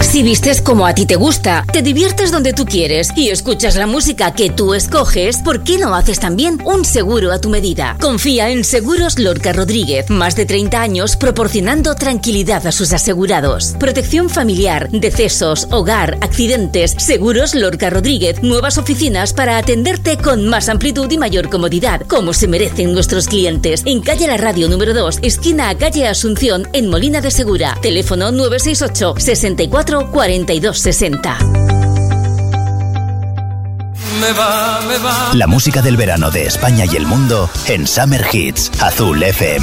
Si vistes como a ti te gusta, te diviertes donde tú quieres y escuchas la música que tú escoges, ¿por qué no haces también un seguro a tu medida? Confía en Seguros Lorca Rodríguez, más de 30 años proporcionando tranquilidad a sus asegurados. Protección familiar, decesos, hogar, accidentes. Seguros Lorca Rodríguez, nuevas oficinas para atenderte con más amplitud y mayor comodidad, como se merecen nuestros clientes. En calle La Radio número 2, esquina a calle Asunción, en Molina de Segura. Teléfono 968 64 42 60. La música del verano de España y el mundo en Summer Hits, Azul FM.